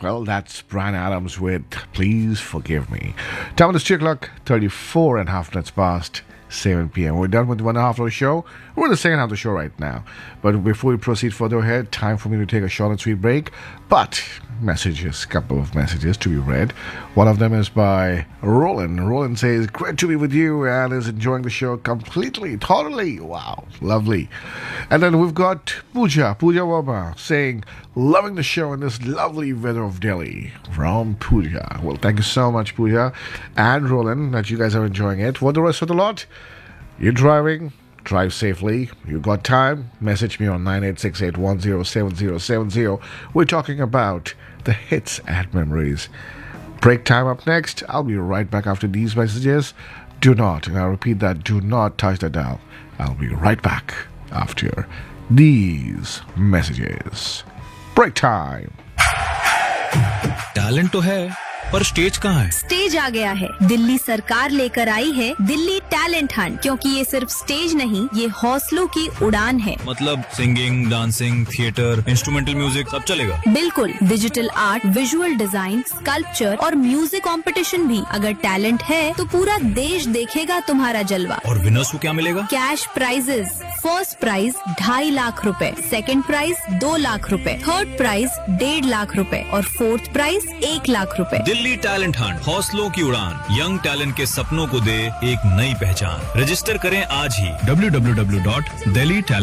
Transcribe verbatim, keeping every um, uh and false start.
Well, that's Bryan Adams with Please Forgive Me. Time is three o'clock, thirty-four and a half minutes past seven p.m. We're done with one and a half hour show. We're in the second half of the show right now. But before we proceed further ahead, time for me to take a short and sweet break. But messages, couple of messages to be read. One of them is by Roland. Roland says, great to be with you and is enjoying the show completely, totally. Wow, lovely. And then we've got Pooja, Pooja Wama saying, loving the show in this lovely weather of Delhi from Pooja. Well, thank you so much, Pooja and Roland, that you guys are enjoying it. For the rest of the lot, you're driving, drive safely. You got time? Message me on nine eight six eight one zero seven zero seven zero. We're talking about the hits and memories. Break time up next. I'll be right back after these messages. Do not, and I repeat that, do not touch the dial. I'll be right back after these messages. Break time. Talent तो है पर stage कहाँ है? Stage आ गया है। दिल्ली सरकार लेकर आई है दिल्ली टैलेंट हंट, क्योंकि ये सिर्फ स्टेज नहीं, ये हौसलों की उड़ान है। मतलब singing, dancing, theatre, instrumental music सब चलेगा? बिल्कुल, digital art, visual design, sculpture और म्यूजिक कंपटीशन भी। अगर टैलेंट है तो पूरा देश देखेगा तुम्हारा जलवा। और विनर्स को क्या मिलेगा? Cash prices. फर्स्ट प्राइज ढाई लाख रुपए, सेकंड प्राइज दो लाख रुपए, थर्ड प्राइज डेढ़ लाख रुपए और फोर्थ प्राइज एक लाख रुपए। दिल्ली टैलेंट हंट, हौसलों की उड़ान, यंग टैलेंट के सपनों को दे एक नई पहचान। रजिस्टर करें आज ही W W W dot Delhi